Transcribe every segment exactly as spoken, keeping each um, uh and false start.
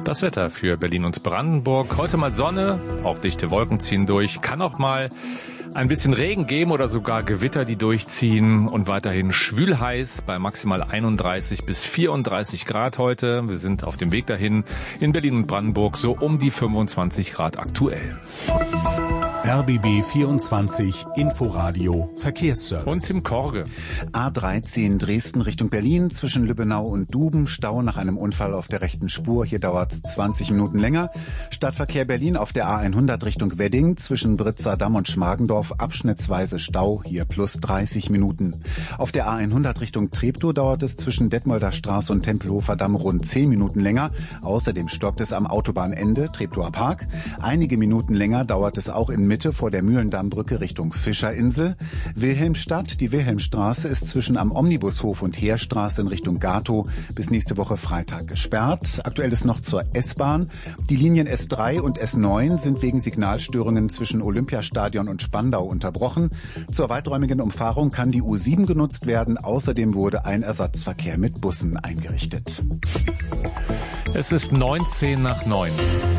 Das Wetter für Berlin und Brandenburg. Heute mal Sonne, auch dichte Wolken ziehen durch. Kann auch mal ein bisschen Regen geben oder sogar Gewitter, die durchziehen. Und weiterhin schwül heiß bei maximal einunddreißig bis vierunddreißig Grad heute. Wir sind auf dem Weg dahin in Berlin und Brandenburg so um die fünfundzwanzig Grad aktuell. R B B vierundzwanzig Inforadio Verkehrsservice. Und Tim Korge. A dreizehn Dresden Richtung Berlin zwischen Lübbenau und Duben. Stau nach einem Unfall auf der rechten Spur. Hier dauert es zwanzig Minuten länger. Stadtverkehr Berlin auf der A hundert Richtung Wedding zwischen Britzer Damm und Schmargendorf. Abschnittsweise Stau. Hier plus dreißig Minuten. Auf der A hundert Richtung Treptow dauert es zwischen Detmolder Straße und Tempelhofer Damm rund zehn Minuten länger. Außerdem stockt es am Autobahnende Treptower Park. Einige Minuten länger dauert es auch in Mitte vor der Mühlendammbrücke Richtung Fischerinsel. Wilhelmstadt, die Wilhelmstraße ist zwischen am Omnibushof und Heerstraße in Richtung Gatow bis nächste Woche Freitag gesperrt. Aktuell ist noch zur S-Bahn. Die Linien S drei und S neun sind wegen Signalstörungen zwischen Olympiastadion und Spandau unterbrochen. Zur weiträumigen Umfahrung kann die U sieben genutzt werden. Außerdem wurde ein Ersatzverkehr mit Bussen eingerichtet. Es ist neunzehn nach neun.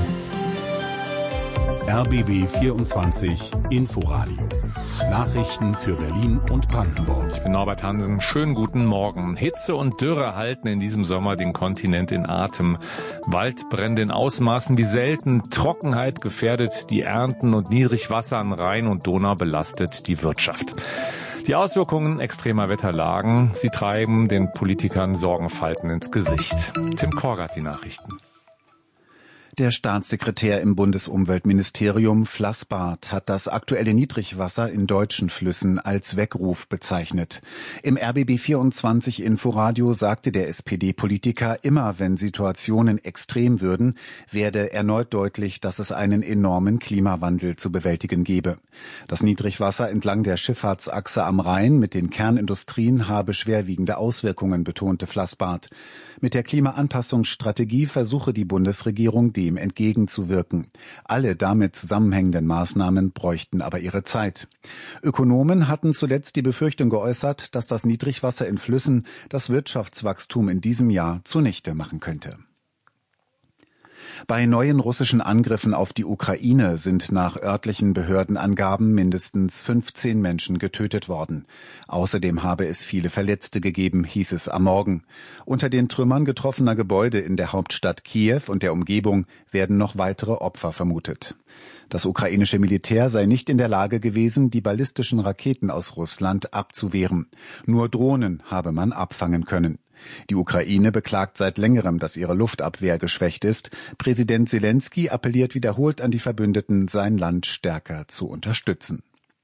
R B B vierundzwanzig Inforadio. Nachrichten für Berlin und Brandenburg. Ich bin Norbert Hansen. Schönen guten Morgen. Hitze und Dürre halten in diesem Sommer den Kontinent in Atem. Waldbrände in Ausmaßen wie selten. Trockenheit gefährdet die Ernten und Niedrigwasser an Rhein und Donau belastet die Wirtschaft. Die Auswirkungen extremer Wetterlagen, sie treiben den Politikern Sorgenfalten ins Gesicht. Tim Korger hat die Nachrichten. Der Staatssekretär im Bundesumweltministerium Flassbart hat das aktuelle Niedrigwasser in deutschen Flüssen als Weckruf bezeichnet. Im R B B vierundzwanzig Inforadio sagte der S P D-Politiker, immer wenn Situationen extrem würden, werde erneut deutlich, dass es einen enormen Klimawandel zu bewältigen gebe. Das Niedrigwasser entlang der Schifffahrtsachse am Rhein mit den Kernindustrien habe schwerwiegende Auswirkungen, betonte Flassbart. Mit der Klimaanpassungsstrategie versuche die Bundesregierung, dem entgegenzuwirken. Alle damit zusammenhängenden Maßnahmen bräuchten aber ihre Zeit. Ökonomen hatten zuletzt die Befürchtung geäußert, dass das Niedrigwasser in Flüssen das Wirtschaftswachstum in diesem Jahr zunichte machen könnte. Bei neuen russischen Angriffen auf die Ukraine sind nach örtlichen Behördenangaben mindestens fünfzehn Menschen getötet worden. Außerdem habe es viele Verletzte gegeben, hieß es am Morgen. Unter den Trümmern getroffener Gebäude in der Hauptstadt Kiew und der Umgebung werden noch weitere Opfer vermutet. Das ukrainische Militär sei nicht in der Lage gewesen, die ballistischen Raketen aus Russland abzuwehren. Nur Drohnen habe man abfangen können. Die Ukraine beklagt seit längerem, dass ihre Luftabwehr geschwächt ist. Präsident Selenskyj appelliert wiederholt an die Verbündeten, sein Land stärker zu unterstützen.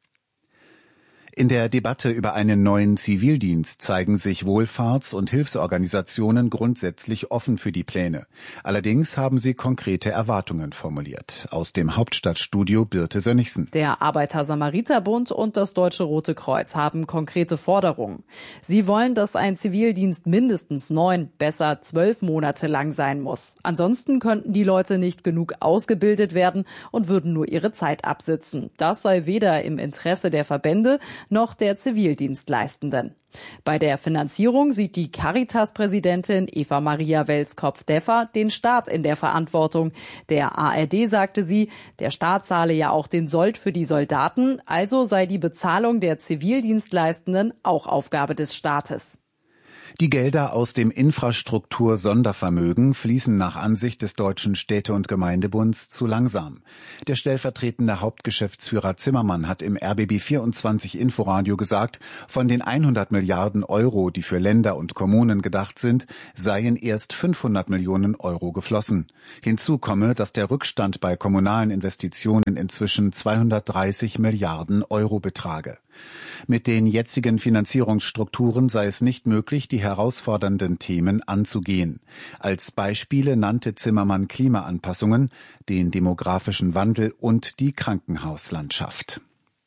In der Debatte über einen neuen Zivildienst zeigen sich Wohlfahrts- und Hilfsorganisationen grundsätzlich offen für die Pläne. Allerdings haben sie konkrete Erwartungen formuliert. Aus dem Hauptstadtstudio Birte Sönnigsen. Der Arbeiter-Samariter-Bund und das Deutsche Rote Kreuz haben konkrete Forderungen. Sie wollen, dass ein Zivildienst mindestens neun, besser zwölf Monate lang sein muss. Ansonsten könnten die Leute nicht genug ausgebildet werden und würden nur ihre Zeit absitzen. Das sei weder im Interesse der Verbände noch der Zivildienstleistenden. Bei der Finanzierung sieht die Caritas-Präsidentin Eva Maria Welskopf-Deffer den Staat in der Verantwortung. Der A R D sagte sie, der Staat zahle ja auch den Sold für die Soldaten, also sei die Bezahlung der Zivildienstleistenden auch Aufgabe des Staates. Die Gelder aus dem Infrastruktur-Sondervermögen fließen nach Ansicht des Deutschen Städte- und Gemeindebunds zu langsam. Der stellvertretende Hauptgeschäftsführer Zimmermann hat im R B B vierundzwanzig Inforadio gesagt, von den hundert Milliarden Euro, die für Länder und Kommunen gedacht sind, seien erst fünfhundert Millionen Euro geflossen. Hinzu komme, dass der Rückstand bei kommunalen Investitionen inzwischen zweihundertdreißig Milliarden Euro betrage. Mit den jetzigen Finanzierungsstrukturen sei es nicht möglich, die herausfordernden Themen anzugehen. Als Beispiele nannte Zimmermann Klimaanpassungen, den demografischen Wandel und die Krankenhauslandschaft.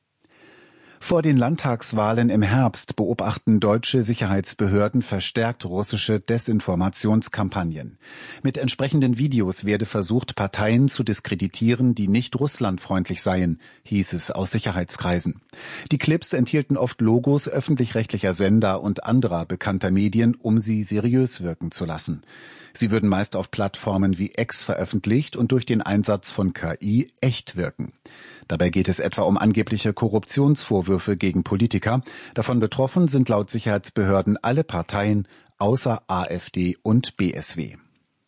Vor den Landtagswahlen im Herbst beobachten deutsche Sicherheitsbehörden verstärkt russische Desinformationskampagnen. Mit entsprechenden Videos werde versucht, Parteien zu diskreditieren, die nicht russlandfreundlich seien, hieß es aus Sicherheitskreisen. Die Clips enthielten oft Logos öffentlich-rechtlicher Sender und anderer bekannter Medien, um sie seriös wirken zu lassen. Sie würden meist auf Plattformen wie X veröffentlicht und durch den Einsatz von K I echt wirken. Dabei geht es etwa um angebliche Korruptionsvorwürfe gegen Politiker. Davon betroffen sind laut Sicherheitsbehörden alle Parteien außer AfD und B S W.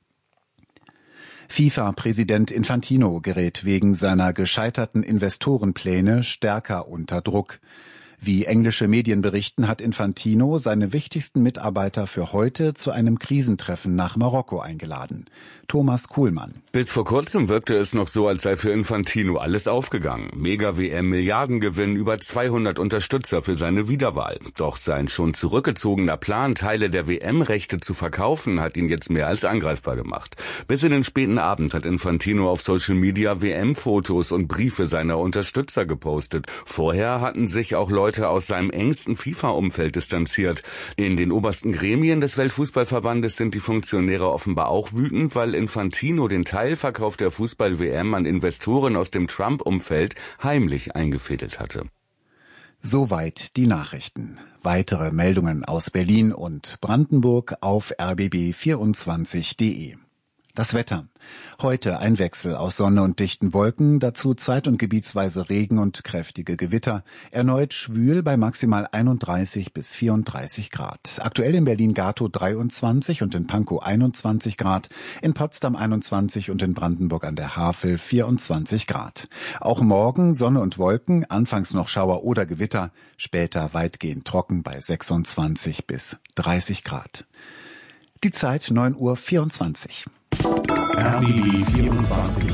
FIFA-Präsident Infantino gerät wegen seiner gescheiterten Investorenpläne stärker unter Druck. Wie englische Medien berichten, hat Infantino seine wichtigsten Mitarbeiter für heute zu einem Krisentreffen nach Marokko eingeladen. Thomas Kuhlmann. Bis vor kurzem wirkte es noch so, als sei für Infantino alles aufgegangen. Mega-W M, Milliardengewinn, über zweihundert Unterstützer für seine Wiederwahl. Doch sein schon zurückgezogener Plan, Teile der W M-Rechte zu verkaufen, hat ihn jetzt mehr als angreifbar gemacht. Bis in den späten Abend hat Infantino auf Social Media W M-Fotos und Briefe seiner Unterstützer gepostet. Vorher hatten sich auch Leute aus seinem engsten FIFA-Umfeld distanziert. In den obersten Gremien des Weltfußballverbandes sind die Funktionäre offenbar auch wütend, weil Infantino den Teilverkauf der Fußball-W M an Investoren aus dem Trump-Umfeld heimlich eingefädelt hatte. Soweit die Nachrichten. Weitere Meldungen aus Berlin und Brandenburg auf r b b vierundzwanzig punkt d e. Das Wetter. Heute ein Wechsel aus Sonne und dichten Wolken, dazu zeit- und gebietsweise Regen und kräftige Gewitter. Erneut schwül bei maximal einunddreißig bis vierunddreißig Grad. Aktuell in Berlin-Gatow dreiundzwanzig und in Pankow einundzwanzig Grad, in Potsdam einundzwanzig und in Brandenburg an der Havel vierundzwanzig Grad. Auch morgen Sonne und Wolken, anfangs noch Schauer oder Gewitter, später weitgehend trocken bei sechsundzwanzig bis dreißig Grad. Die Zeit neun Uhr vierundzwanzig. R B B vierundzwanzig.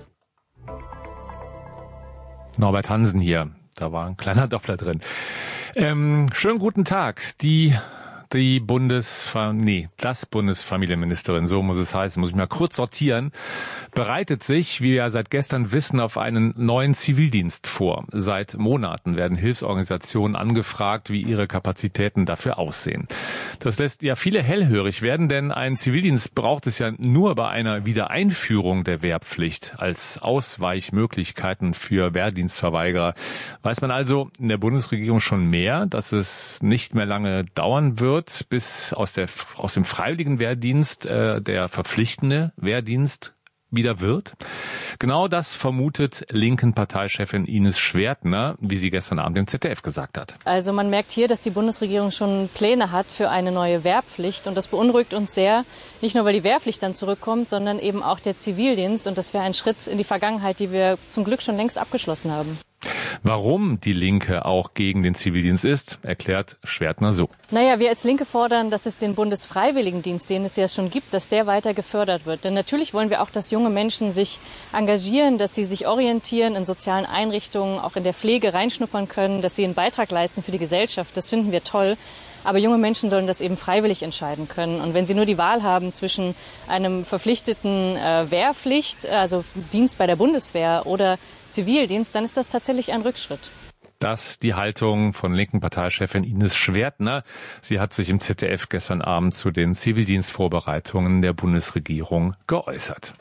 Norbert Hansen hier. Da war ein kleiner Doppler drin. Ähm, schönen guten Tag. Die die Bundesfam- nee, das Bundesfamilienministerin, so muss es heißen, muss ich mal kurz sortieren, bereitet sich, wie wir ja seit gestern wissen, auf einen neuen Zivildienst vor. Seit Monaten werden Hilfsorganisationen angefragt, wie ihre Kapazitäten dafür aussehen. Das lässt ja viele hellhörig werden, denn ein Zivildienst braucht es ja nur bei einer Wiedereinführung der Wehrpflicht als Ausweichmöglichkeiten für Wehrdienstverweigerer. Weiß man also in der Bundesregierung schon mehr, dass es nicht mehr lange dauern wird, bis aus der aus dem freiwilligen Wehrdienst äh, der verpflichtende Wehrdienst wieder wird. Genau das vermutet linken Parteichefin Ines Schwertner, wie sie gestern Abend im Z D F gesagt hat. Also man merkt hier, dass die Bundesregierung schon Pläne hat für eine neue Wehrpflicht. Und das beunruhigt uns sehr, nicht nur weil die Wehrpflicht dann zurückkommt, sondern eben auch der Zivildienst. Und das wäre ein Schritt in die Vergangenheit, die wir zum Glück schon längst abgeschlossen haben. Warum die Linke auch gegen den Zivildienst ist, erklärt Schwertner so. Naja, wir als Linke fordern, dass es den Bundesfreiwilligendienst, den es ja schon gibt, dass der weiter gefördert wird. Denn natürlich wollen wir auch, dass junge Menschen sich engagieren, dass sie sich orientieren in sozialen Einrichtungen, auch in der Pflege reinschnuppern können, dass sie einen Beitrag leisten für die Gesellschaft. Das finden wir toll. Aber junge Menschen sollen das eben freiwillig entscheiden können. Und wenn sie nur die Wahl haben zwischen einem verpflichteten äh, Wehrpflicht, also Dienst bei der Bundeswehr oder Zivildienst, dann ist das tatsächlich ein Rückschritt. Das die Haltung von linken Parteichefin Ines Schwertner. Sie hat sich im Z D F gestern Abend zu den Zivildienstvorbereitungen der Bundesregierung geäußert.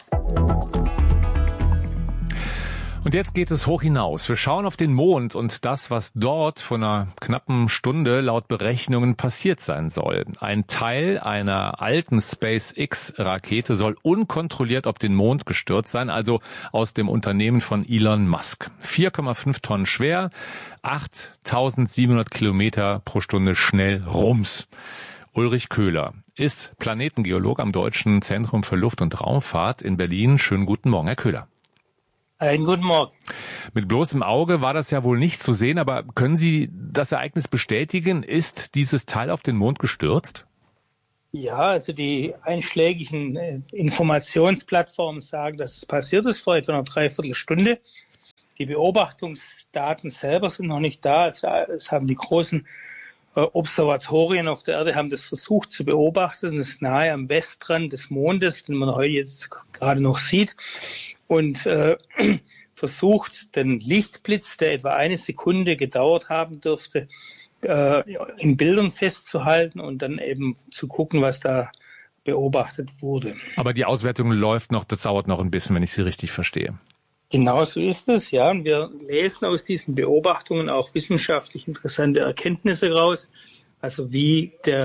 Und jetzt geht es hoch hinaus. Wir schauen auf den Mond und das, was dort vor einer knappen Stunde laut Berechnungen passiert sein soll. Ein Teil einer alten SpaceX-Rakete soll unkontrolliert auf den Mond gestürzt sein, also aus dem Unternehmen von Elon Musk. vier Komma fünf Tonnen schwer, achttausendsiebenhundert Kilometer pro Stunde schnell, rums. Ulrich Köhler ist Planetengeolog am Deutschen Zentrum für Luft- und Raumfahrt in Berlin. Schönen guten Morgen, Herr Köhler. Einen guten Morgen. Mit bloßem Auge war das ja wohl nicht zu sehen, aber können Sie das Ereignis bestätigen? Ist dieses Teil auf den Mond gestürzt? Ja, also die einschlägigen äh, Informationsplattformen sagen, dass es passiert ist vor etwa einer Dreiviertelstunde. Die Beobachtungsdaten selber sind noch nicht da. Also, es haben die großen äh, Observatorien auf der Erde haben das versucht zu beobachten. Das ist nahe am Westrand des Mondes, den man heute jetzt gerade noch sieht. Und äh, versucht, den Lichtblitz, der etwa eine Sekunde gedauert haben dürfte, äh, in Bildern festzuhalten und dann eben zu gucken, was da beobachtet wurde. Aber die Auswertung läuft noch, das dauert noch ein bisschen, wenn ich Sie richtig verstehe. Genau so ist es, ja. Und wir lesen aus diesen Beobachtungen auch wissenschaftlich interessante Erkenntnisse raus. Also wie der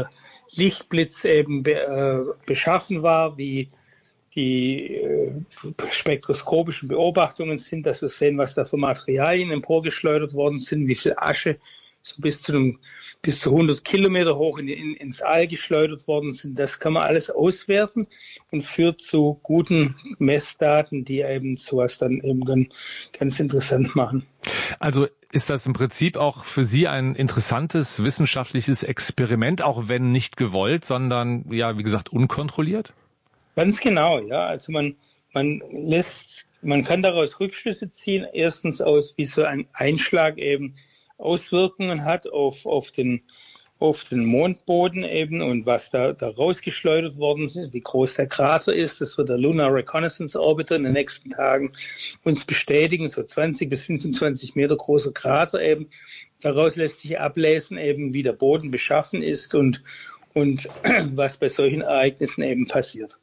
Lichtblitz eben be, äh, beschaffen war, wie die äh, spektroskopischen Beobachtungen sind, dass wir sehen, was da für Materialien emporgeschleudert worden sind, wie viel Asche so bis zu einem, bis zu hundert Kilometer hoch in, in, ins All geschleudert worden sind. Das kann man alles auswerten und führt zu guten Messdaten, die eben sowas dann eben dann ganz interessant machen. Also ist das im Prinzip auch für Sie ein interessantes wissenschaftliches Experiment, auch wenn nicht gewollt, sondern ja, wie gesagt, unkontrolliert? Ganz genau, ja. Also man, man lässt, man kann daraus Rückschlüsse ziehen. Erstens aus, wie so ein Einschlag eben Auswirkungen hat auf, auf den, auf den Mondboden eben und was da, da rausgeschleudert worden ist, wie groß der Krater ist. Das wird der Lunar Reconnaissance Orbiter in den nächsten Tagen uns bestätigen, so zwanzig bis fünfundzwanzig Meter großer Krater eben. Daraus lässt sich ablesen eben, wie der Boden beschaffen ist und, und was bei solchen Ereignissen eben passiert.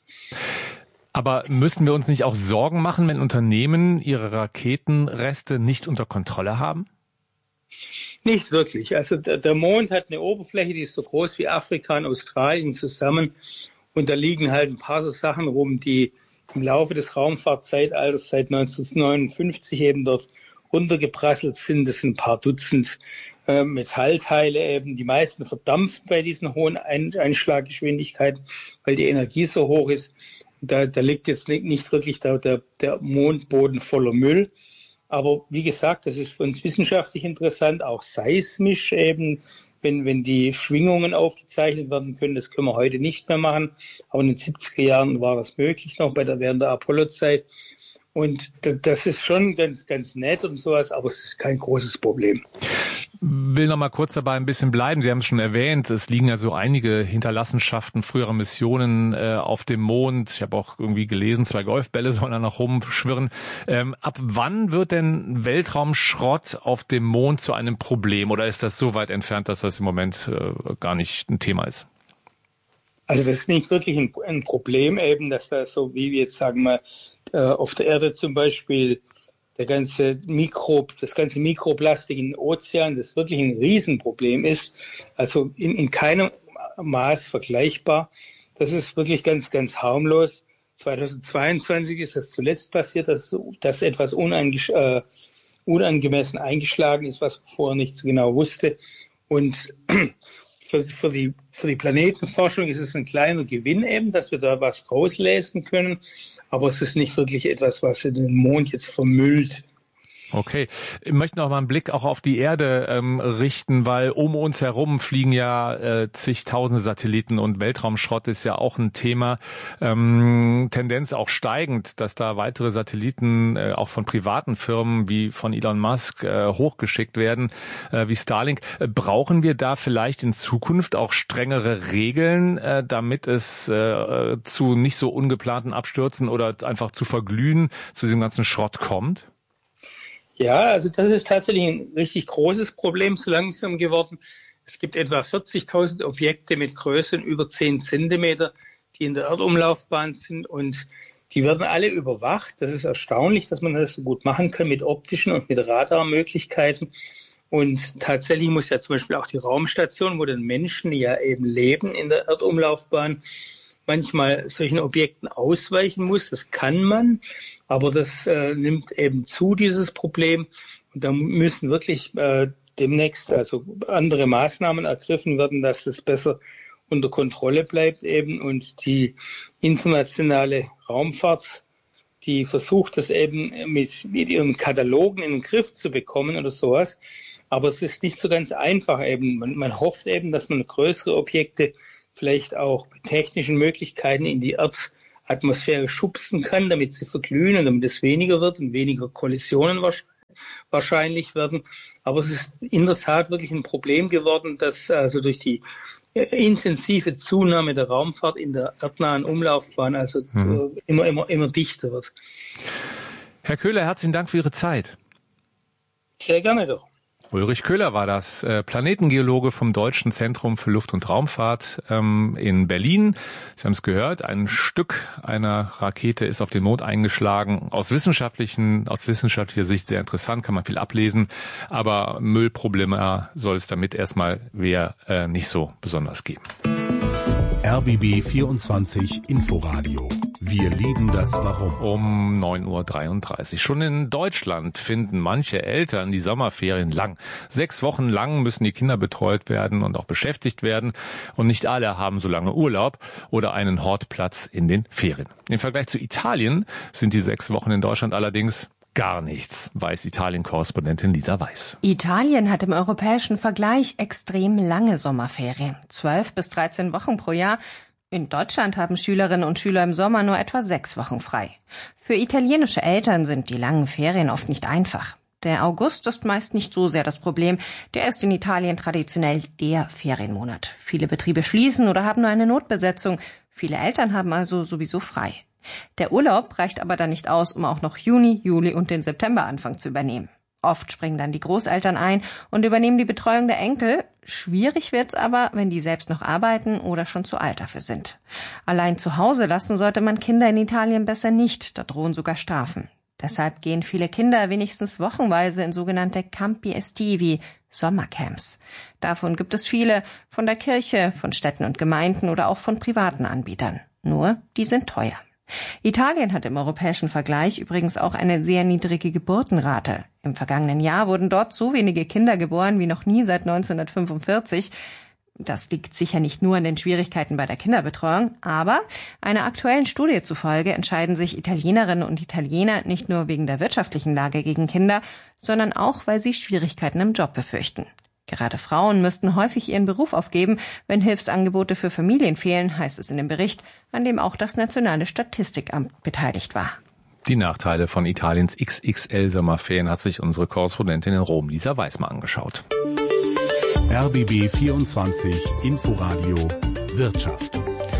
Aber müssen wir uns nicht auch Sorgen machen, wenn Unternehmen ihre Raketenreste nicht unter Kontrolle haben? Nicht wirklich. Also der, der Mond hat eine Oberfläche, die ist so groß wie Afrika und Australien zusammen. Und da liegen halt ein paar so Sachen rum, die im Laufe des Raumfahrtzeitalters seit neunzehnhundertneunundfünfzig eben dort runtergeprasselt sind. Das sind ein paar Dutzend äh, Metallteile eben. Die meisten verdampfen bei diesen hohen Ein- Einschlaggeschwindigkeiten, weil die Energie so hoch ist. Da, da liegt jetzt nicht, nicht wirklich der, der, der Mondboden voller Müll. Aber wie gesagt, das ist für uns wissenschaftlich interessant, auch seismisch eben, wenn, wenn die Schwingungen aufgezeichnet werden können. Das können wir heute nicht mehr machen. Aber in den siebziger Jahren war das möglich noch bei der, während der Apollo-Zeit. Und das ist schon ganz, ganz nett und sowas, aber es ist kein großes Problem. Will noch mal kurz dabei ein bisschen bleiben. Sie haben es schon erwähnt, es liegen ja so einige Hinterlassenschaften früherer Missionen äh, auf dem Mond. Ich habe auch irgendwie gelesen, zwei Golfbälle sollen da noch rumschwirren. Ähm, ab wann wird denn Weltraumschrott auf dem Mond zu einem Problem? Oder ist das so weit entfernt, dass das im Moment äh, gar nicht ein Thema ist? Also das ist nicht wirklich ein, ein Problem eben, dass da so, wie wir jetzt sagen mal, äh, auf der Erde zum Beispiel der ganze Mikrob, das ganze Mikroplastik in den Ozeanen, das wirklich ein Riesenproblem ist, also in, in keinem Maß vergleichbar. Das ist wirklich ganz, ganz harmlos. zweitausendzweiundzwanzig ist das zuletzt passiert, dass, dass etwas unange, äh, unangemessen eingeschlagen ist, was man vorher nicht so genau wusste. Und für, für, die, für die Planetenforschung ist es ein kleiner Gewinn eben, dass wir da was rauslesen können. Aber es ist nicht wirklich etwas, was den Mond jetzt vermüllt. Okay, ich möchte noch mal einen Blick auch auf die Erde ähm, richten, weil um uns herum fliegen ja äh, zigtausende Satelliten und Weltraumschrott ist ja auch ein Thema. Ähm, Tendenz auch steigend, dass da weitere Satelliten äh, auch von privaten Firmen wie von Elon Musk äh, hochgeschickt werden, äh, wie Starlink. Äh, brauchen wir da vielleicht in Zukunft auch strengere Regeln, äh, damit es äh, zu nicht so ungeplanten Abstürzen oder einfach zu Verglühen zu diesem ganzen Schrott kommt? Ja, also das ist tatsächlich ein richtig großes Problem so langsam geworden. Es gibt etwa vierzigtausend Objekte mit Größen über zehn Zentimeter, die in der Erdumlaufbahn sind und die werden alle überwacht. Das ist erstaunlich, dass man das so gut machen kann mit optischen und mit Radarmöglichkeiten. Und tatsächlich muss ja zum Beispiel auch die Raumstation, wo den Menschen ja eben leben in der Erdumlaufbahn, manchmal solchen Objekten ausweichen muss. Das kann man, aber das äh, nimmt eben zu, dieses Problem. Und da müssen wirklich äh, demnächst also andere Maßnahmen ergriffen werden, dass das besser unter Kontrolle bleibt eben. Und die internationale Raumfahrt, die versucht das eben mit, mit ihren Katalogen in den Griff zu bekommen oder sowas. Aber es ist nicht so ganz einfach eben. Man, man hofft eben, dass man größere Objekte vielleicht auch mit technischen Möglichkeiten in die Erdatmosphäre schubsen kann, damit sie verglühen und damit es weniger wird und weniger Kollisionen wahrscheinlich werden. Aber es ist in der Tat wirklich ein Problem geworden, dass also durch die intensive Zunahme der Raumfahrt in der erdnahen Umlaufbahn also mhm. immer, immer, immer dichter wird. Herr Köhler, herzlichen Dank für Ihre Zeit. Sehr gerne doch. Ulrich Köhler war das, äh, Planetengeologe vom Deutschen Zentrum für Luft- und Raumfahrt ähm, in Berlin. Sie haben es gehört, ein Stück einer Rakete ist auf den Mond eingeschlagen. Aus wissenschaftlichen, aus wissenschaftlicher Sicht sehr interessant, kann man viel ablesen. Aber Müllprobleme soll es damit erstmal eher äh, nicht so besonders geben. R B B vierundzwanzig Inforadio. Wir lieben das Warum. Um neun Uhr dreiunddreißig. Schon in Deutschland finden manche Eltern die Sommerferien lang. Sechs Wochen lang müssen die Kinder betreut werden und auch beschäftigt werden. Und nicht alle haben so lange Urlaub oder einen Hortplatz in den Ferien. Im Vergleich zu Italien sind die sechs Wochen in Deutschland allerdings gar nichts, weiß Italien-Korrespondentin Lisa Weiß. Italien hat im europäischen Vergleich extrem lange Sommerferien. Zwölf bis dreizehn Wochen pro Jahr. In Deutschland haben Schülerinnen und Schüler im Sommer nur etwa sechs Wochen frei. Für italienische Eltern sind die langen Ferien oft nicht einfach. Der August ist meist nicht so sehr das Problem. Der ist in Italien traditionell der Ferienmonat. Viele Betriebe schließen oder haben nur eine Notbesetzung. Viele Eltern haben also sowieso frei. Der Urlaub reicht aber dann nicht aus, um auch noch Juni, Juli und den Septemberanfang zu übernehmen. Oft springen dann die Großeltern ein und übernehmen die Betreuung der Enkel. Schwierig wird's aber, wenn die selbst noch arbeiten oder schon zu alt dafür sind. Allein zu Hause lassen sollte man Kinder in Italien besser nicht, da drohen sogar Strafen. Deshalb gehen viele Kinder wenigstens wochenweise in sogenannte Campi Estivi, Sommercamps. Davon gibt es viele, von der Kirche, von Städten und Gemeinden oder auch von privaten Anbietern. Nur, die sind teuer. Italien hat im europäischen Vergleich übrigens auch eine sehr niedrige Geburtenrate. Im vergangenen Jahr wurden dort so wenige Kinder geboren wie noch nie seit neunzehnhundertfünfundvierzig. Das liegt sicher nicht nur an den Schwierigkeiten bei der Kinderbetreuung, aber einer aktuellen Studie zufolge entscheiden sich Italienerinnen und Italiener nicht nur wegen der wirtschaftlichen Lage gegen Kinder, sondern auch, weil sie Schwierigkeiten im Job befürchten. Gerade Frauen müssten häufig ihren Beruf aufgeben, wenn Hilfsangebote für Familien fehlen, heißt es in dem Bericht, an dem auch das Nationale Statistikamt beteiligt war. Die Nachteile von Italiens X X L-Sommerferien hat sich unsere Korrespondentin in Rom, Lisa Weiß, mal angeschaut. R B B vierundzwanzig Inforadio Wirtschaft.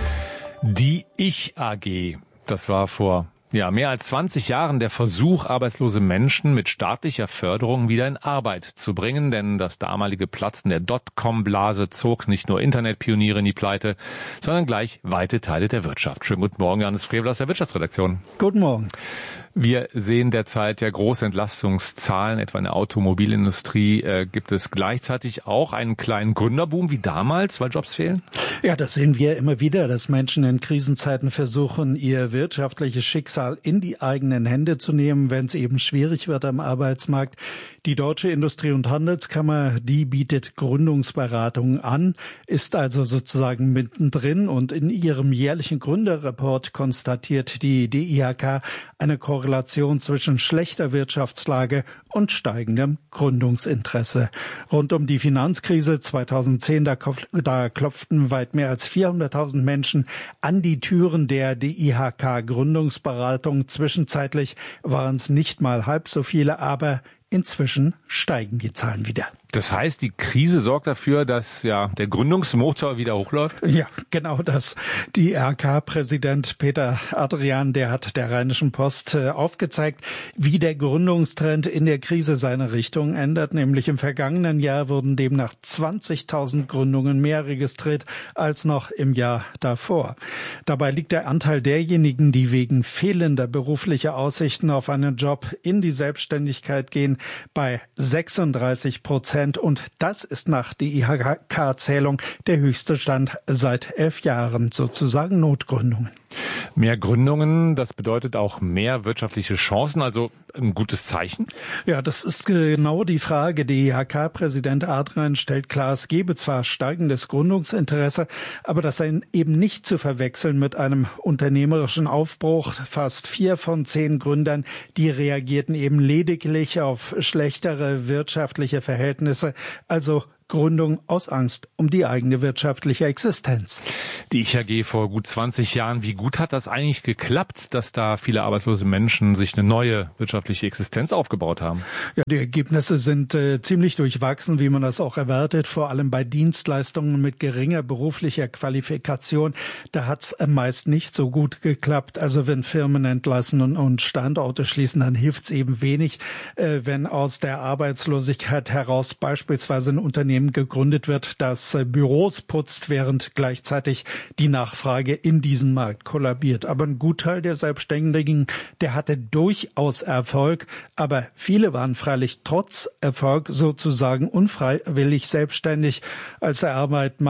Die Ich A G, das war vor ja mehr als zwanzig Jahren der Versuch, arbeitslose Menschen mit staatlicher Förderung wieder in Arbeit zu bringen, denn das damalige Platzen der Dotcom-Blase zog nicht nur Internetpioniere in die Pleite, sondern gleich weite Teile der Wirtschaft. Schönen guten Morgen, Johannes Frevel aus der Wirtschaftsredaktion. Guten Morgen. Wir sehen derzeit ja große Entlastungszahlen, etwa in der Automobilindustrie. Äh, gibt es gleichzeitig auch einen kleinen Gründerboom wie damals, weil Jobs fehlen? Ja, das sehen wir immer wieder, dass Menschen in Krisenzeiten versuchen, ihr wirtschaftliches Schicksal in die eigenen Hände zu nehmen, wenn es eben schwierig wird am Arbeitsmarkt. Die Deutsche Industrie- und Handelskammer, die bietet Gründungsberatungen an, ist also sozusagen mittendrin, und in ihrem jährlichen Gründerreport konstatiert die D I H K eine Korrelation zwischen schlechter Wirtschaftslage und steigendem Gründungsinteresse. Rund um die Finanzkrise zweitausendzehn, da, da klopften weit mehr als vierhunderttausend Menschen an die Türen der D I H K Gründungsberatung. Zwischenzeitlich waren es nicht mal halb so viele, aber inzwischen steigen die Zahlen wieder. Das heißt, die Krise sorgt dafür, dass ja der Gründungsmotor wieder hochläuft? Ja, genau das. Die R K-Präsident Peter Adrian, der hat der Rheinischen Post äh, aufgezeigt, wie der Gründungstrend in der Krise seine Richtung ändert. Nämlich im vergangenen Jahr wurden demnach zwanzigtausend Gründungen mehr registriert als noch im Jahr davor. Dabei liegt der Anteil derjenigen, die wegen fehlender beruflicher Aussichten auf einen Job in die Selbstständigkeit gehen, bei sechsunddreißig Prozent. Und das ist nach D I H K-Zählung der höchste Stand seit elf Jahren, sozusagen Notgründungen. Mehr Gründungen, das bedeutet auch mehr wirtschaftliche Chancen, also ein gutes Zeichen? Ja, das ist genau die Frage. D I H K-Präsident Adrian stellt klar, es gebe zwar steigendes Gründungsinteresse, aber das sei eben nicht zu verwechseln mit einem unternehmerischen Aufbruch. Fast vier von zehn Gründern, die reagierten eben lediglich auf schlechtere wirtschaftliche Verhältnisse, also Gründung aus Angst um die eigene wirtschaftliche Existenz. Die I H G vor gut zwanzig Jahren, wie gut hat das eigentlich geklappt, dass da viele arbeitslose Menschen sich eine neue wirtschaftliche Existenz aufgebaut haben? Ja, die Ergebnisse sind äh, ziemlich durchwachsen, wie man das auch erwartet, vor allem bei Dienstleistungen mit geringer beruflicher Qualifikation. Da hat es meist nicht so gut geklappt. Also wenn Firmen entlassen und, und Standorte schließen, dann hilft es eben wenig, äh, wenn aus der Arbeitslosigkeit heraus beispielsweise ein Unternehmen gegründet wird, das Büros putzt, während gleichzeitig die Nachfrage in diesen Markt kollabiert. Aber ein Gutteil der Selbstständigen, der hatte durchaus Erfolg, aber viele waren freilich trotz Erfolg sozusagen unfreiwillig selbstständig, als der Arbeitsmarkt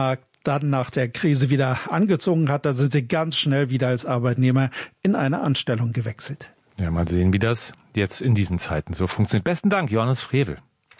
dann nach der Krise wieder angezogen hat, da sind sie ganz schnell wieder als Arbeitnehmer in eine Anstellung gewechselt. Ja, mal sehen, wie das jetzt in diesen Zeiten so funktioniert. Besten Dank, Johannes Frevel.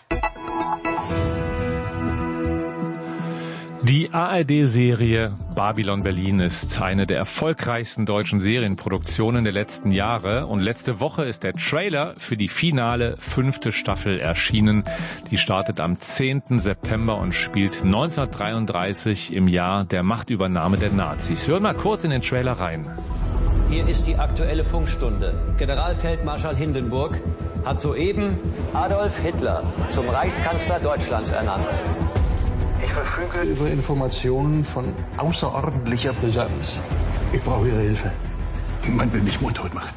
Die A R D-Serie Babylon Berlin ist eine der erfolgreichsten deutschen Serienproduktionen der letzten Jahre. Und letzte Woche ist der Trailer für die finale fünfte Staffel erschienen. Die startet am zehnten September und spielt neunzehnhundertdreiunddreißig im Jahr der Machtübernahme der Nazis. Hören mal kurz in den Trailer rein. Hier ist die aktuelle Funkstunde. Generalfeldmarschall Hindenburg hat soeben Adolf Hitler zum Reichskanzler Deutschlands ernannt. Ich verfüge über Informationen von außerordentlicher Brisanz. Ich brauche Ihre Hilfe. Man will mich mundtot machen.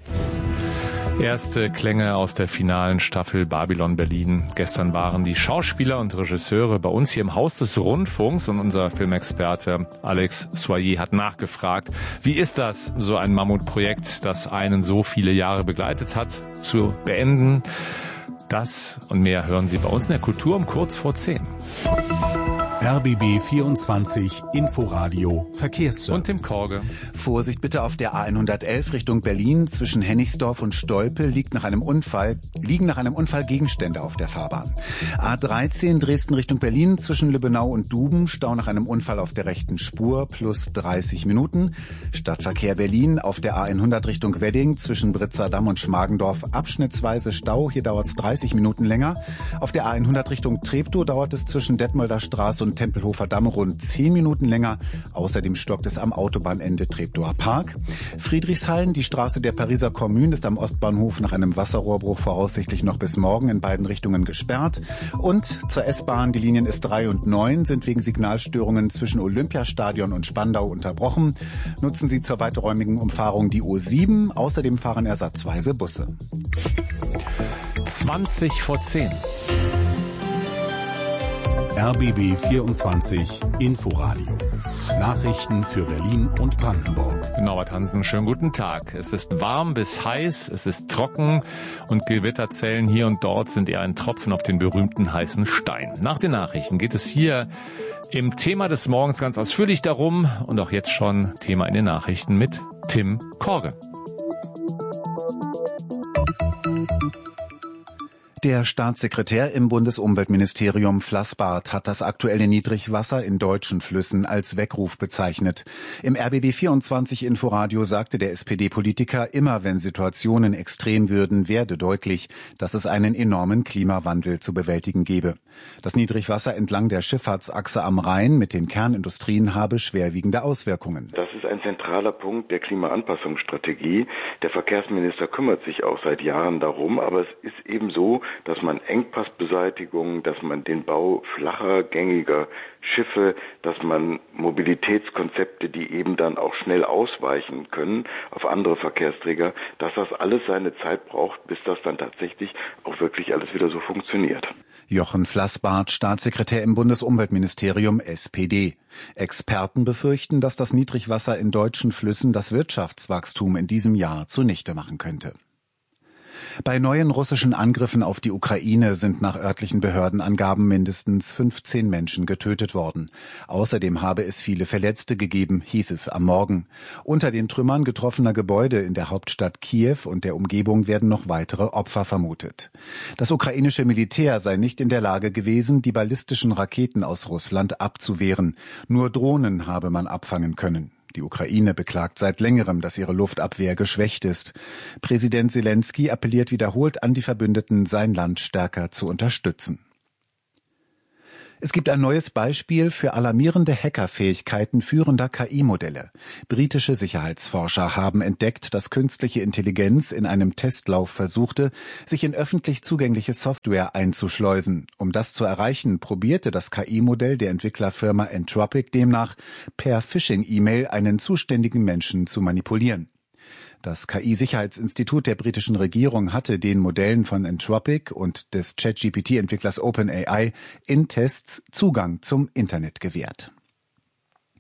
Erste Klänge aus der finalen Staffel Babylon Berlin. Gestern waren die Schauspieler und Regisseure bei uns hier im Haus des Rundfunks und unser Filmexperte Alex Soyer hat nachgefragt, wie ist das, so ein Mammutprojekt, das einen so viele Jahre begleitet hat, zu beenden? Das und mehr hören Sie bei uns in der Kultur um kurz vor zehn. R B B vierundzwanzig Inforadio Verkehrsservice. Und Tim Korge. Vorsicht bitte auf der A hundertelf Richtung Berlin. Zwischen Hennigsdorf und Stolpe liegt nach einem Unfall, liegen nach einem Unfall Gegenstände auf der Fahrbahn. A dreizehn Dresden Richtung Berlin. Zwischen Lübbenau und Duben. Stau nach einem Unfall auf der rechten Spur. Plus dreißig Minuten. Stadtverkehr Berlin auf der A hundert Richtung Wedding. Zwischen Britzerdamm und Schmargendorf. Abschnittsweise Stau. Hier dauert es dreißig Minuten länger. Auf der A hundert Richtung Treptow dauert es zwischen Detmolder Straße und Tempelhofer Damm rund zehn Minuten länger. Außerdem stockt es am Autobahnende Treptower Park. Friedrichshain, die Straße der Pariser Kommune, ist am Ostbahnhof nach einem Wasserrohrbruch voraussichtlich noch bis morgen in beiden Richtungen gesperrt. Und zur S-Bahn, die Linien S drei und neun sind wegen Signalstörungen zwischen Olympiastadion und Spandau unterbrochen. Nutzen Sie zur weiträumigen Umfahrung die U sieben. Außerdem fahren ersatzweise Busse. zwanzig vor zehn. R B B vierundzwanzig Inforadio. Nachrichten für Berlin und Brandenburg. Norbert Hansen, schönen guten Tag. Es ist warm bis heiß, es ist trocken und Gewitterzellen hier und dort sind eher ein Tropfen auf den berühmten heißen Stein. Nach den Nachrichten geht es hier im Thema des Morgens ganz ausführlich darum und auch jetzt schon Thema in den Nachrichten mit Tim Korge. Der Staatssekretär im Bundesumweltministerium Flassbart hat das aktuelle Niedrigwasser in deutschen Flüssen als Weckruf bezeichnet. Im R B B vierundzwanzig Inforadio sagte der S P D-Politiker, immer wenn Situationen extrem würden, werde deutlich, dass es einen enormen Klimawandel zu bewältigen gebe. Das Niedrigwasser entlang der Schifffahrtsachse am Rhein mit den Kernindustrien habe schwerwiegende Auswirkungen. Das ist ein zentraler Punkt der Klimaanpassungsstrategie. Der Verkehrsminister kümmert sich auch seit Jahren darum, aber es ist eben so, dass man Engpassbeseitigung, dass man den Bau flacher, gängiger Schiffe, dass man Mobilitätskonzepte, die eben dann auch schnell ausweichen können auf andere Verkehrsträger, dass das alles seine Zeit braucht, bis das dann tatsächlich auch wirklich alles wieder so funktioniert. Jochen Flassbart, Staatssekretär im Bundesumweltministerium S P D. Experten befürchten, dass das Niedrigwasser in deutschen Flüssen das Wirtschaftswachstum in diesem Jahr zunichte machen könnte. Bei neuen russischen Angriffen auf die Ukraine sind nach örtlichen Behördenangaben mindestens fünfzehn Menschen getötet worden. Außerdem habe es viele Verletzte gegeben, hieß es am Morgen. Unter den Trümmern getroffener Gebäude in der Hauptstadt Kiew und der Umgebung werden noch weitere Opfer vermutet. Das ukrainische Militär sei nicht in der Lage gewesen, die ballistischen Raketen aus Russland abzuwehren. Nur Drohnen habe man abfangen können. Die Ukraine beklagt seit längerem, dass ihre Luftabwehr geschwächt ist. Präsident Selenskyj appelliert wiederholt an die Verbündeten, sein Land stärker zu unterstützen. Es gibt ein neues Beispiel für alarmierende Hackerfähigkeiten führender K I-Modelle. Britische Sicherheitsforscher haben entdeckt, dass künstliche Intelligenz in einem Testlauf versuchte, sich in öffentlich zugängliche Software einzuschleusen. Um das zu erreichen, probierte das K I-Modell der Entwicklerfirma Entropic demnach, per Phishing-E-Mail einen zuständigen Menschen zu manipulieren. Das K I-Sicherheitsinstitut der britischen Regierung hatte den Modellen von Entropic und des Chat-G P T-Entwicklers OpenAI in Tests Zugang zum Internet gewährt.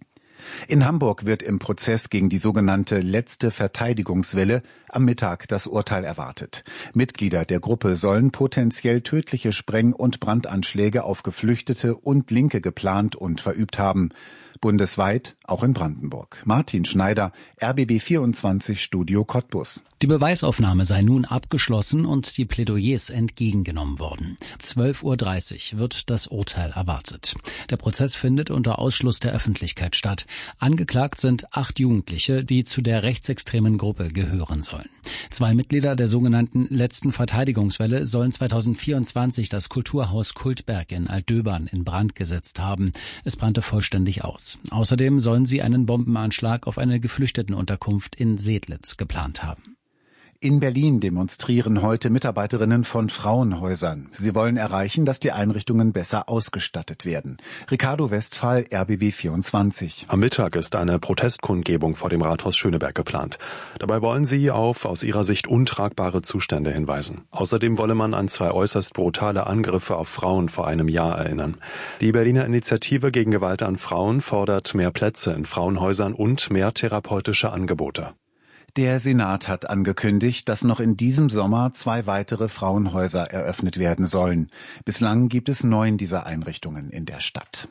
In Hamburg wird im Prozess gegen die sogenannte letzte Verteidigungswelle am Mittag das Urteil erwartet. Mitglieder der Gruppe sollen potenziell tödliche Spreng- und Brandanschläge auf Geflüchtete und Linke geplant und verübt haben. Bundesweit, auch in Brandenburg. Martin Schneider, R B B vierundzwanzig Studio Cottbus. Die Beweisaufnahme sei nun abgeschlossen und die Plädoyers entgegengenommen worden. zwölf Uhr dreißig wird das Urteil erwartet. Der Prozess findet unter Ausschluss der Öffentlichkeit statt. Angeklagt sind acht Jugendliche, die zu der rechtsextremen Gruppe gehören sollen. Zwei Mitglieder der sogenannten letzten Verteidigungswelle sollen zweitausendvierundzwanzig das Kulturhaus Kultberg in Altdöbern in Brand gesetzt haben. Es brannte vollständig aus. Außerdem sollen sie einen Bombenanschlag auf eine Geflüchtetenunterkunft in Sedlitz geplant haben. In Berlin demonstrieren heute Mitarbeiterinnen von Frauenhäusern. Sie wollen erreichen, dass die Einrichtungen besser ausgestattet werden. Ricardo Westphal, R B B vierundzwanzig. Am Mittag ist eine Protestkundgebung vor dem Rathaus Schöneberg geplant. Dabei wollen sie auf aus ihrer Sicht untragbare Zustände hinweisen. Außerdem wolle man an zwei äußerst brutale Angriffe auf Frauen vor einem Jahr erinnern. Die Berliner Initiative gegen Gewalt an Frauen fordert mehr Plätze in Frauenhäusern und mehr therapeutische Angebote. Der Senat hat angekündigt, dass noch in diesem Sommer zwei weitere Frauenhäuser eröffnet werden sollen. Bislang gibt es neun dieser Einrichtungen in der Stadt.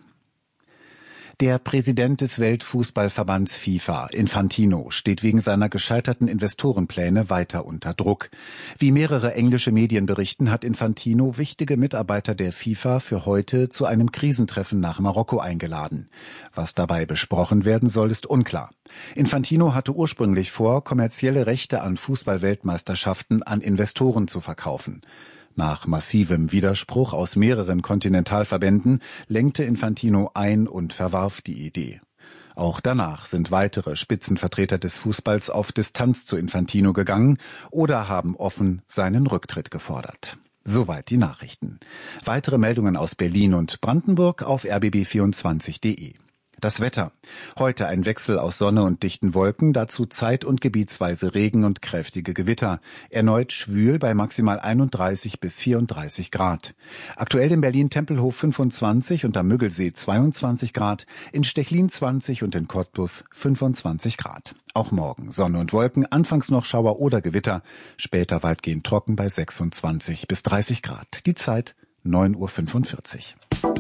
Der Präsident des Weltfußballverbands FIFA, Infantino, steht wegen seiner gescheiterten Investorenpläne weiter unter Druck. Wie mehrere englische Medien berichten, hat Infantino wichtige Mitarbeiter der FIFA für heute zu einem Krisentreffen nach Marokko eingeladen. Was dabei besprochen werden soll, ist unklar. Infantino hatte ursprünglich vor, kommerzielle Rechte an Fußball-Weltmeisterschaften an Investoren zu verkaufen. Nach massivem Widerspruch aus mehreren Kontinentalverbänden lenkte Infantino ein und verwarf die Idee. Auch danach sind weitere Spitzenvertreter des Fußballs auf Distanz zu Infantino gegangen oder haben offen seinen Rücktritt gefordert. Soweit die Nachrichten. Weitere Meldungen aus Berlin und Brandenburg auf r b b vierundzwanzig punkt de. Das Wetter. Heute ein Wechsel aus Sonne und dichten Wolken, dazu zeit- und gebietsweise Regen und kräftige Gewitter. Erneut schwül bei maximal einunddreißig bis vierunddreißig Grad. Aktuell in Berlin-Tempelhof fünfundzwanzig und am Müggelsee zweiundzwanzig Grad, in Stechlin zwanzig und in Cottbus fünfundzwanzig Grad. Auch morgen Sonne und Wolken, anfangs noch Schauer oder Gewitter, später weitgehend trocken bei sechsundzwanzig bis dreißig Grad. Die Zeit neun Uhr fünfundvierzig.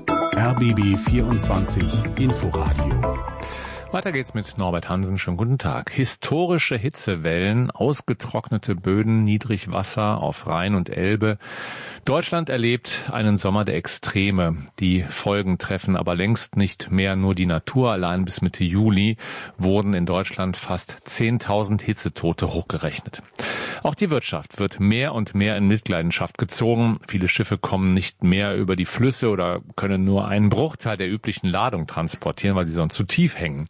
R B B vierundzwanzig Inforadio. Weiter geht's mit Norbert Hansen. Schönen guten Tag. Historische Hitzewellen, ausgetrocknete Böden, Niedrigwasser auf Rhein und Elbe. Deutschland erlebt einen Sommer der Extreme. Die Folgen treffen aber längst nicht mehr nur die Natur. Allein bis Mitte Juli wurden in Deutschland fast zehntausend Hitzetote hochgerechnet. Auch die Wirtschaft wird mehr und mehr in Mitleidenschaft gezogen. Viele Schiffe kommen nicht mehr über die Flüsse oder können nur einen Bruchteil der üblichen Ladung transportieren, weil sie sonst zu tief hängen.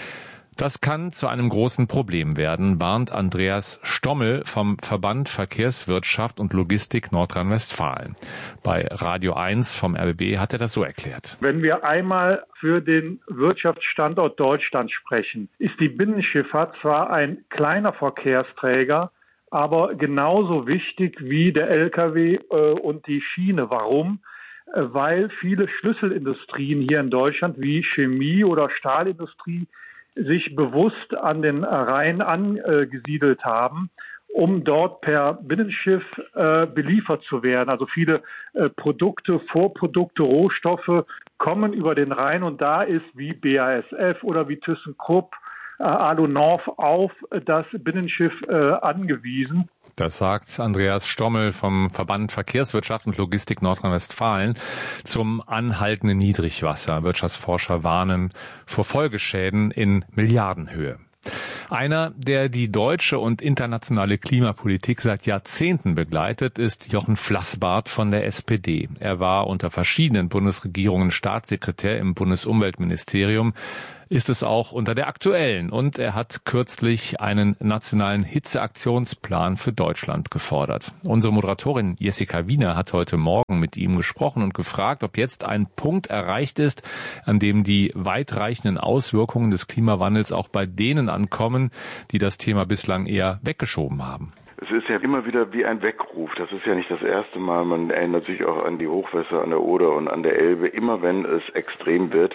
Das kann zu einem großen Problem werden, warnt Andreas Stommel vom Verband Verkehrswirtschaft und Logistik Nordrhein-Westfalen. Bei Radio eins vom R B B hat er das so erklärt. Wenn wir einmal für den Wirtschaftsstandort Deutschland sprechen, ist die Binnenschifffahrt zwar ein kleiner Verkehrsträger, aber genauso wichtig wie der L K W äh, und die Schiene. Warum? Äh, weil viele Schlüsselindustrien hier in Deutschland wie Chemie oder Stahlindustrie sich bewusst an den Rhein angesiedelt haben, um dort per Binnenschiff äh, beliefert zu werden. Also viele äh, Produkte, Vorprodukte, Rohstoffe kommen über den Rhein und da ist wie B A S F oder wie ThyssenKrupp, äh, Alunov auf das Binnenschiff äh, angewiesen. Das sagt Andreas Stommel vom Verband Verkehrswirtschaft und Logistik Nordrhein-Westfalen zum anhaltenden Niedrigwasser. Wirtschaftsforscher warnen vor Folgeschäden in Milliardenhöhe. Einer, der die deutsche und internationale Klimapolitik seit Jahrzehnten begleitet, ist Jochen Flassbart von der S P D. Er war unter verschiedenen Bundesregierungen Staatssekretär im Bundesumweltministerium, ist es auch unter der aktuellen. Und er hat kürzlich einen nationalen Hitzeaktionsplan für Deutschland gefordert. Unsere Moderatorin Jessica Wiener hat heute Morgen mit ihm gesprochen und gefragt, ob jetzt ein Punkt erreicht ist, an dem die weitreichenden Auswirkungen des Klimawandels auch bei denen ankommen, die das Thema bislang eher weggeschoben haben. Es ist ja immer wieder wie ein Weckruf. Das ist ja nicht das erste Mal. Man erinnert sich auch an die Hochwässer an der Oder und an der Elbe. Immer wenn es extrem wird,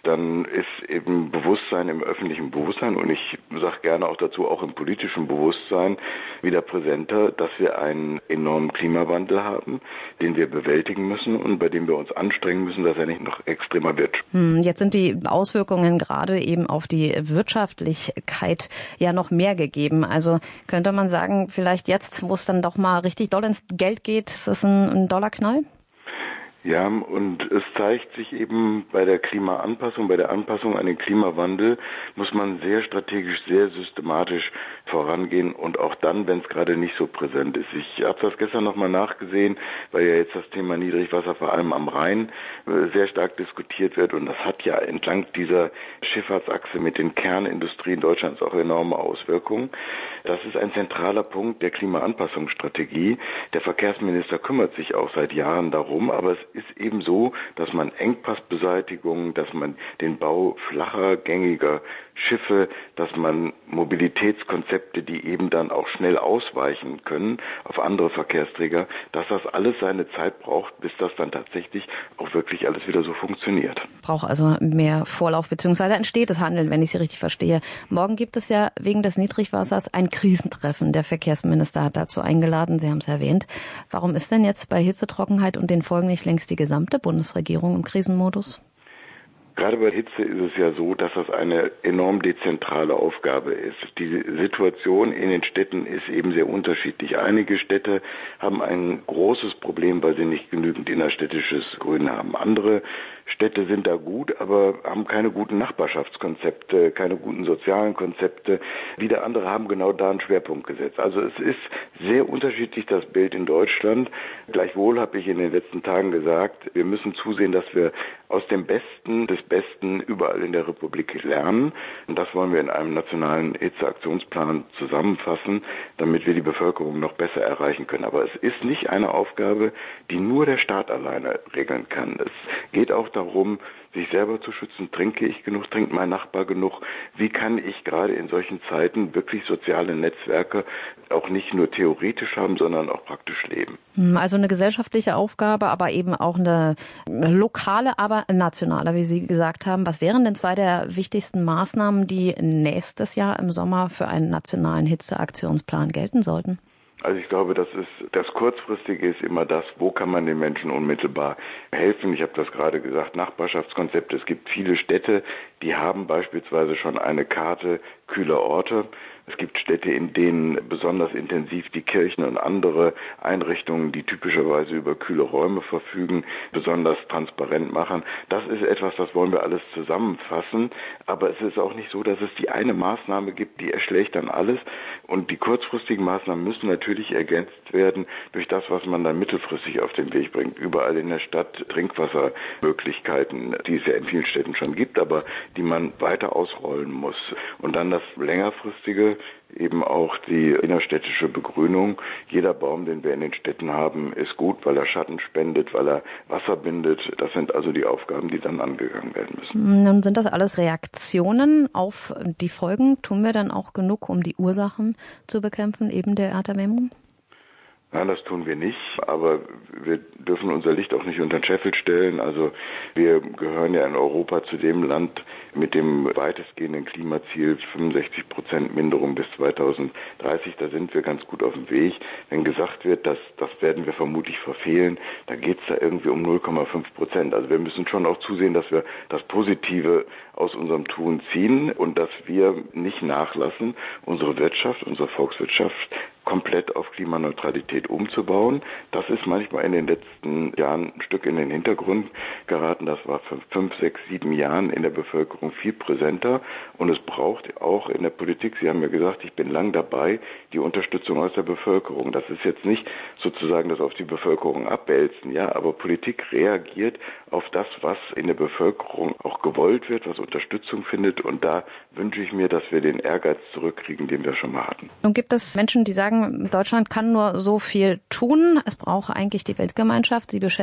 dann ist eben Bewusstsein im öffentlichen Bewusstsein und ich sage gerne auch dazu, auch im politischen Bewusstsein wieder präsenter, dass wir einen enormen Klimawandel haben, den wir bewältigen müssen und bei dem wir uns anstrengen müssen, dass er nicht noch extremer wird. Hm, jetzt sind die Auswirkungen gerade eben auf die Wirtschaftlichkeit ja noch mehr gegeben. Also könnte man sagen, vielleicht jetzt, wo es dann doch mal richtig doll ins Geld geht, ist das ein, ein Dollarknall? Ja, und es zeigt sich eben bei der Klimaanpassung, bei der Anpassung an den Klimawandel muss man sehr strategisch, sehr systematisch vorangehen und auch dann, wenn es gerade nicht so präsent ist. Ich habe das gestern nochmal nachgesehen, weil ja jetzt das Thema Niedrigwasser vor allem am Rhein sehr stark diskutiert wird und das hat ja entlang dieser Schifffahrtsachse mit den Kernindustrien Deutschlands auch enorme Auswirkungen. Das ist ein zentraler Punkt der Klimaanpassungsstrategie. Der Verkehrsminister kümmert sich auch seit Jahren darum, aber es ist eben so, dass man Engpassbeseitigung, dass man den Bau flacher, gängiger Schiffe, dass man Mobilitätskonzepte, die eben dann auch schnell ausweichen können auf andere Verkehrsträger, dass das alles seine Zeit braucht, bis das dann tatsächlich auch wirklich alles wieder so funktioniert. Braucht also mehr Vorlauf beziehungsweise ein stetes Handeln, wenn ich Sie richtig verstehe. Morgen gibt es ja wegen des Niedrigwassers ein Krisentreffen. Der Verkehrsminister hat dazu eingeladen, Sie haben es erwähnt. Warum ist denn jetzt bei Hitze, Trockenheit und den Folgen nicht längst die gesamte Bundesregierung im Krisenmodus? Gerade bei Hitze ist es ja so, dass das eine enorm dezentrale Aufgabe ist. Die Situation in den Städten ist eben sehr unterschiedlich. Einige Städte haben ein großes Problem, weil sie nicht genügend innerstädtisches Grün haben. Andere Städte sind da gut, aber haben keine guten Nachbarschaftskonzepte, keine guten sozialen Konzepte. Wieder andere haben genau da einen Schwerpunkt gesetzt. Also es ist sehr unterschiedlich, das Bild in Deutschland. Gleichwohl habe ich in den letzten Tagen gesagt, wir müssen zusehen, dass wir aus dem Besten des Besten überall in der Republik lernen. Und das wollen wir in einem nationalen Hitzeaktionsplan zusammenfassen, damit wir die Bevölkerung noch besser erreichen können. Aber es ist nicht eine Aufgabe, die nur der Staat alleine regeln kann. Es geht auch darum, sich selber zu schützen. Trinke ich genug? Trinkt mein Nachbar genug? Wie kann ich gerade in solchen Zeiten wirklich soziale Netzwerke auch nicht nur theoretisch haben, sondern auch praktisch leben? Also eine gesellschaftliche Aufgabe, aber eben auch eine lokale, aber nationale, wie Sie gesagt haben. Was wären denn zwei der wichtigsten Maßnahmen, die nächstes Jahr im Sommer für einen nationalen Hitzeaktionsplan gelten sollten? Also ich glaube, das ist das Kurzfristige ist immer das, wo kann man den Menschen unmittelbar helfen. Ich habe das gerade gesagt, Nachbarschaftskonzepte. Es gibt viele Städte, die haben beispielsweise schon eine Karte kühler Orte. Es gibt Städte, in denen besonders intensiv die Kirchen und andere Einrichtungen, die typischerweise über kühle Räume verfügen, besonders transparent machen. Das ist etwas, das wollen wir alles zusammenfassen. Aber es ist auch nicht so, dass es die eine Maßnahme gibt, die erschlägt dann alles. Und die kurzfristigen Maßnahmen müssen natürlich ergänzt werden durch das, was man dann mittelfristig auf den Weg bringt. Überall in der Stadt Trinkwassermöglichkeiten, die es ja in vielen Städten schon gibt, aber die man weiter ausrollen muss. Und dann das längerfristige, eben auch die innerstädtische Begrünung. Jeder Baum, den wir in den Städten haben, ist gut, weil er Schatten spendet, weil er Wasser bindet. Das sind also die Aufgaben, die dann angegangen werden müssen. Nun sind das alles Reaktionen auf die Folgen. Tun wir dann auch genug, um die Ursachen zu bekämpfen, eben der Erderwärmung? Nein, das tun wir nicht, aber wir dürfen unser Licht auch nicht unter den Scheffel stellen. Also wir gehören ja in Europa zu dem Land mit dem weitestgehenden Klimaziel fünfundsechzig Prozent Minderung bis zweitausenddreißig. Da sind wir ganz gut auf dem Weg. Wenn gesagt wird, dass das werden wir vermutlich verfehlen, dann geht es da irgendwie um null Komma fünf Prozent. Also wir müssen schon auch zusehen, dass wir das Positive aus unserem Tun ziehen und dass wir nicht nachlassen, unsere Wirtschaft, unsere Volkswirtschaft komplett auf Klimaneutralität umzubauen. Das ist manchmal in den letzten Jahren ein Stück in den Hintergrund geraten. Das war für fünf, sechs, sieben Jahren in der Bevölkerung viel präsenter. Und es braucht auch in der Politik, Sie haben ja gesagt, ich bin lang dabei, die Unterstützung aus der Bevölkerung. Das ist jetzt nicht sozusagen das auf die Bevölkerung abwälzen, ja, aber Politik reagiert auf das, was in der Bevölkerung auch gewollt wird, was Unterstützung findet. Und da wünsche ich mir, dass wir den Ehrgeiz zurückkriegen, den wir schon mal hatten. Nun gibt es Menschen, die sagen, Deutschland kann nur so viel tun. Es braucht eigentlich die Weltgemeinschaft. Sie beschäftigen